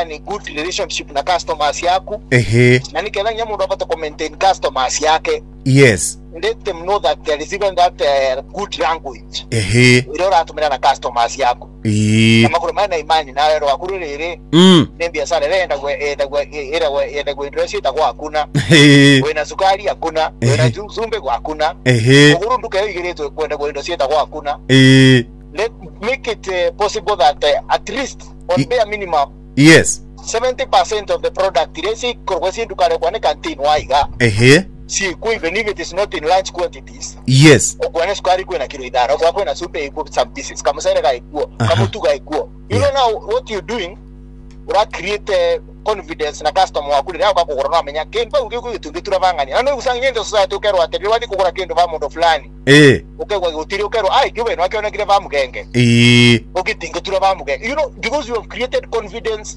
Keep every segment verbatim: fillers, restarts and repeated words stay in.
yani good relationship na customers yako. Ehe. Na nikela nyamu ndo apata maintain customers yake. Yes. Let them know that there is even that uh, good language. Ehe. Iro atumira na customers yako. Eh. Kama kuna maana imani na ero akuru rere. Mm. Ne biashara renda gwe enda gwe era gwe enda gwe dress itakuwa hakuna. Eh. Wena sukari hakuna, wena zumbe kwa hakuna. Ehe. Oguru nduka yo igereto kwenda gwe dress itakuwa hakuna. Eh. Let make it uh, possible that uh, at least on bare minimum yes seventy percent of the product resi korwesi dukare kwa ne canteen waiga. Ehe. Si ku even if it is not in large quantities. Yes. Okwane sukari kwa na kilo idara kwa kwa na supe iko some pieces kama sasa ga ikuo kama tu ga ikuo. You yeah. know now what you're doing ura create uh, confidence na customer wakuri na kwa kukorona amenya kemba ugiku tugitura vangani ano usangende society ukero ateri wadi kukura kendo va mondo fulani eh okay kwa utiri ukero ai giwe no akiona kile va mugenge eh ukitinga tura va mugenge you know because you have created confidence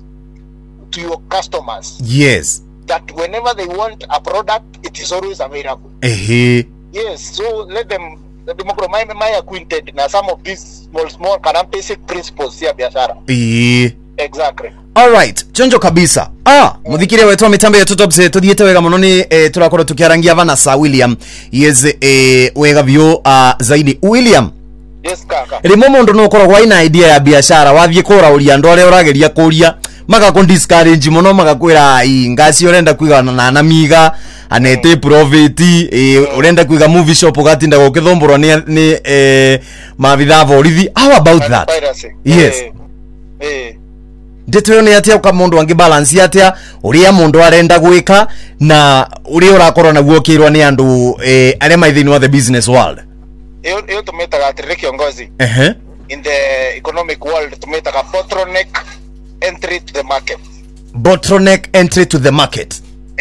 to your customers. Yes. That whenever they want a product, it is always available. Uh-huh. Yes, so let them, let them my, my acquainted na some of these small, small, kind of basic principles ya biashara. Eh. Exactly. All right, chonjo kabisa. Ah, mm. Muthikire wetu mitambo ya tutop se tuthiete wega muno ni eh, turakorwo tukiarangia vana sa William. Yes, eh wega vyo uh, zaidi William. Yes kaka. Rimo mundu no korwo ina idea ya biashara wathie kura uria ndo aria urageria kuria maka kon discourage muno magakwira i ngasi urenda kwiga na na miga anete profit eh urenda kwiga movie shop ugatinda gukithomborwa ni ni eh mavitha borithi. How about that? Yes. Eh. Eh. Ndetwe ni atia ka mundu angi balance atia uria mundu arenda gwika na uria urakorwa na guokirwa ni andu eh aria maithini wa the business world. Eyo eyo tumetaga atiriki kiongozi. Ehe. In the economic world tumetaga bottleneck entry to the market. Bottleneck entry to the market.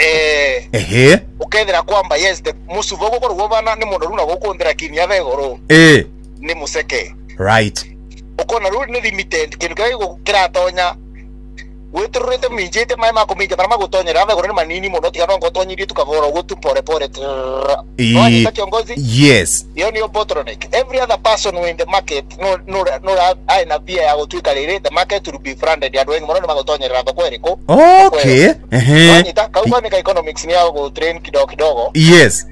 Eh. Ehe. Ukethera kwamba yes the musuvo goko rubana ni mundu runa gukundira kinya thegoro. Eh. Ni museke. Right. Ukona rule ni limited kindu kai gukira tonya. Weturete minjete mai mako minje para magutonyera thegoro ni manini muno tigano ngotonyiri tukavora gutu pore pore. E yes. Yo ni bottleneck. Every other person who in the market no no no ai na pia ya gutwika riri the market will be branded ya doing muno ni magutonyera thoko eriko. Okay. Ehe. Nita kauba ni economics ni ya go train kidogo kidogo. Yes.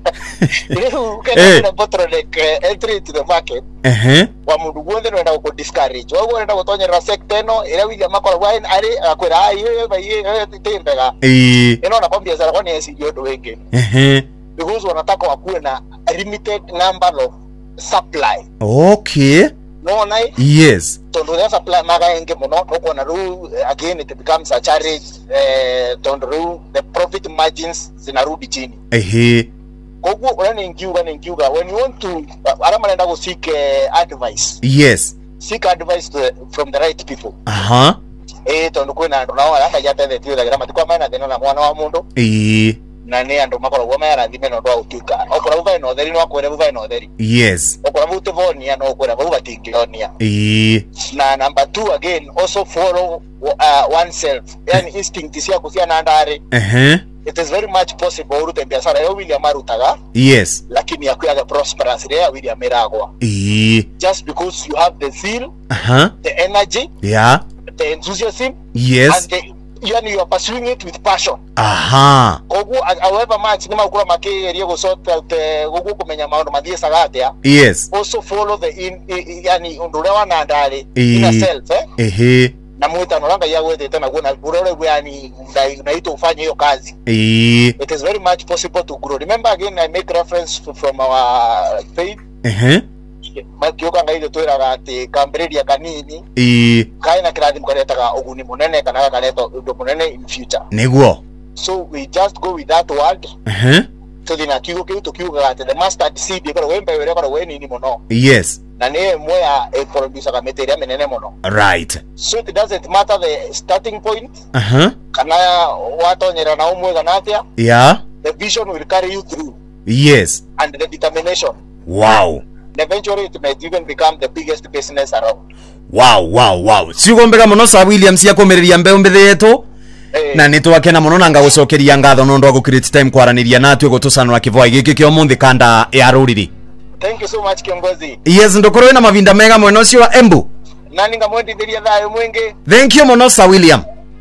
Leo kana bottleneck entry to the market. Ehe. Wa mundu gwothe no enda go discourage. Wa gwothe go tonyera sector no ira William makora wine ari akwira ai ye tembega. Eh. Ino na kwambia zara kwani esi yodo wenge. Ehe. Because wanataka wakuwe na a limited number of supply. Okay. No nai? Yes. Tondo ya supply maga enge muno no kona ru again it becomes a challenge eh tondo ru the profit margins zinarudi chini. Ehe. Kogu unani ngiuga ni ngiuga when you want to ara manenda go seek uh, advice. Yes. Seek advice to, from the right people. Aha. Eh tondo kwena ndo nawa aka jate the tio dagira matiko maana thina na mwana wa mundu. Eh. Na ne ando makoro gwa mara thime no ndo utuka. Okora buva no theri no akwere buva no theri. Yes. Okora bute vonia no okora buva tingionia. Eh. Na number two again also follow uh, oneself. Yani instinct isia kusia na ndare. Eh. It is very much possible urute biashara yo William arutaga. Yes. Lakini yakuyaga prosperous ya William eragwa. Eh. Just because you have the zeal, uh-huh. the energy, yeah, the enthusiasm, yes, and the, yani you are pursuing it with passion. Aha. Ogu however much nima ukura makeri go sort out ogu kumenya maondo madie sagatia. Yes. Also follow the in, in yani undure wana ndare inner self eh. Ehe. Na mwita no ranga ya wete tena kuna burore yani unaito ufanye hiyo kazi. Eh. It is very much possible to grow. Remember again I make reference from our faith. Ehe. Makioka ngaile toira ati Cambridge kanini. Eh. Kaina kiradi mkaretaga oguni munene kana kaleto ndo munene in future. Niguo. So we just go with that word. Uh-huh. So dina kigo kitu kiuga ati the mustard seed ko wembe were ko weni ni mono. Yes. Na ne moya e producer ka materia menene mono. Right. So it doesn't matter the starting point. Uh-huh. Kana watonyera na umwe kanatia. Yeah. The vision will carry you through. Yes. And the determination. Wow. And eventually it may even become the biggest business around. Wow, wow, wow. Sigombega muno sa William cia komereria mbeu mbethe yetu. Hey. Na nitwakena muno nanga gucokeria ngatho no ndo agukirite time kwaraniria natwe gutucanwa kivoi giki kio munthi kanda ya ruriri. Thank you so much kiongozi. Yes, ndokoro na mavinda mega mweno cio wa Embu. Nani ngamwendithiria thayo mwingi. Thank you muno sa William.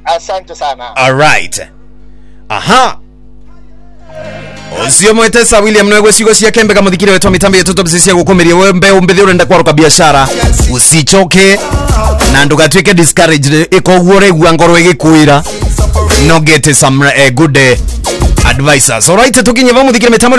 Asante sana. Alright. Aha. Osio mwetesa William Nwegwe sigo cia kembe kama thikire wetu mitambo yetu top cia gukomeria wembe umbe urenda kwaruka biashara usichoke na ndugatuike discouraged ikogwore gwa ngoro igikuira no get some uh, good uh, advisors. Alright, tukinye vamu thikire mitambo